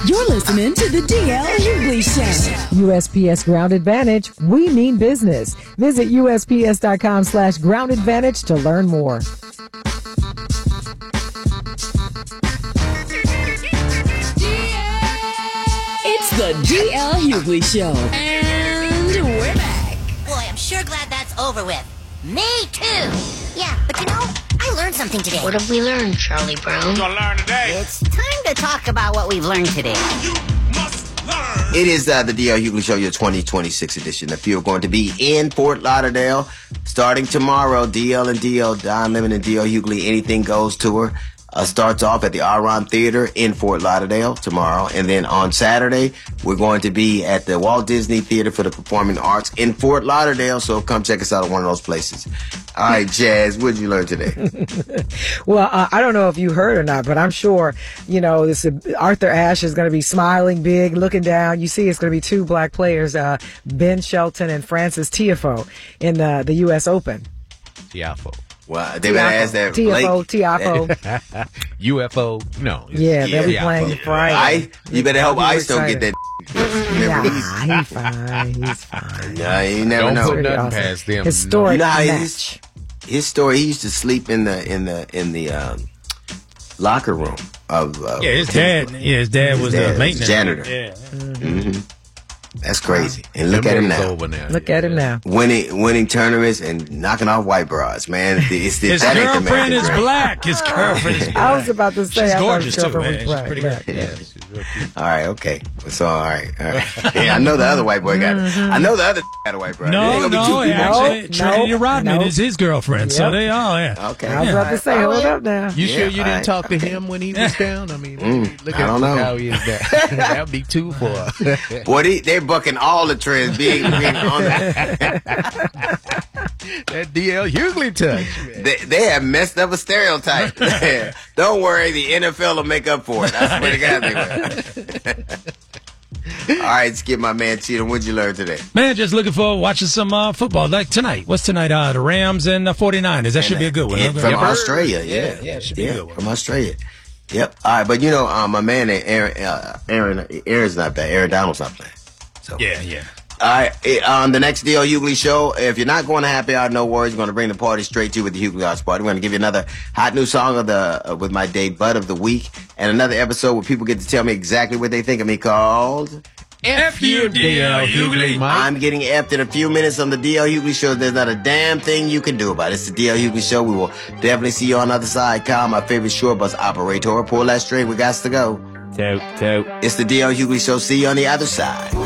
You're listening to the DL Hughley Show. USPS Ground Advantage. We mean business. Visit USPS.com/Ground Advantage to learn more. It's the DL Hughley Show. And we're back. Boy, I'm sure glad that's over with. Me too. Yeah, but I learned something today. What have we learned, Charlie Brown? We're gonna learn today. It's time to talk about what we've learned today. You must learn. It is the DL Hughley Show, your 2026 edition. If you're going to be in Fort Lauderdale, starting tomorrow, DL and DL, Don Lemon and DL Hughley, Anything Goes tour. Starts off at the Aron Theater in Fort Lauderdale tomorrow. And then on Saturday, we're going to be at the Walt Disney Theater for the Performing Arts in Fort Lauderdale. So come check us out at one of those places. All right, Jazz, what did you learn today? Well, I don't know if you heard or not, but I'm sure, this Arthur Ashe is going to be smiling big, looking down. You see it's going to be two black players, Ben Shelton and Francis Tiafoe in the U.S. Open. Tiafoe. Well, they would ask that. Tiafoe. UFO. No. Yeah, they'll be playing Friday. You better help Ice don't get that. Nah, he's fine. He's fine. Nah, you never Don't know. put nothing Awesome. past them. Historic match. match. His story. He used to sleep in the locker room of. His dad. Yeah, his dad was the maintenance janitor. Yeah. Mm-hmm. That's crazy. And look at him now. Over now. Look at him now. Winning tournaments and knocking off white bras, man. His girlfriend is black. His girlfriend is black. I was about to say, she's I thought gorgeous his too, girlfriend man. was She's pretty black. good. Yeah. She's real cute. All right, okay. So all right. Yeah, I know the other white boy got it. I know the other got a white bra. No, actually, Trinity Rodman nope. is his girlfriend, so Yep. they all, yeah. Okay. I was about to say, hold up now. You sure you all didn't right. talk to him when he was down? I mean, look I at don't know. how he is that. That would be too far. Boy, they're bucking all the trends. Being on that. That DL Hughley touch. They have messed up a stereotype. Don't worry, the NFL will make up for it. I swear to God they will. All right, let's get my man Cheetah. What'd you learn today? Man, just looking forward to watching some football. Like tonight. What's tonight? The Rams and the 49ers. That should be a good one. From Australia, yeah. Yeah, it should be a good one. From Australia. Yep. All right, but my man Aaron's not bad. Aaron Donald's not playing. So. Yeah. All right, on the next DL Hughley Show, if you're not going to happy hour, no worries. We're going to bring the party straight to you with the Hughley House Party. We're going to give you another hot new song of with my day Bud of the week, and another episode where people get to tell me exactly what they think of me called F you, DL Hughley. I'm getting effed in a few minutes on the DL Hughley Show. There's not a damn thing you can do about it. It's the DL Hughley Show. We will definitely see you on the other side. Kyle, my favorite short bus operator. Pull that string. We got to go. Toot. It's the DL Hughley Show. See you on the other side.